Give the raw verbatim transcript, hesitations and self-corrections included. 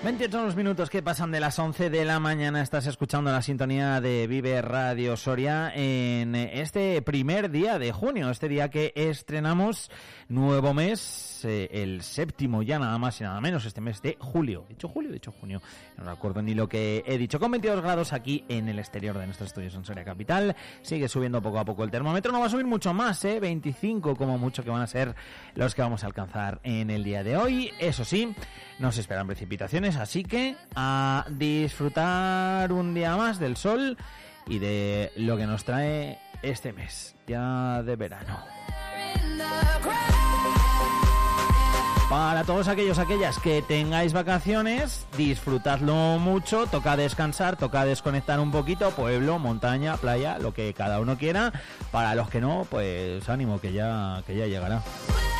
veintiocho los minutos que pasan de las once de la mañana. Estás escuchando la sintonía de Vive Radio Soria en este primer día de junio, este día que estrenamos nuevo mes, eh, el séptimo ya nada más y nada menos, este mes de julio. ¿He dicho julio? ¿He dicho junio? No recuerdo ni lo que he dicho. Con veintidós grados aquí en el exterior de nuestros estudios en Soria Capital. Sigue subiendo poco a poco el termómetro. No va a subir mucho más, ¿eh? veinticinco como mucho que van a ser los que vamos a alcanzar en el día de hoy. Eso sí, nos esperan precipitaciones, así que a disfrutar un día más del sol y de lo que nos trae este mes ya de verano. Para todos aquellos, aquellas que tengáis vacaciones, disfrutadlo mucho, toca descansar, toca desconectar un poquito, pueblo, montaña, playa, lo que cada uno quiera. Para los que no, pues ánimo, que ya, que ya llegará.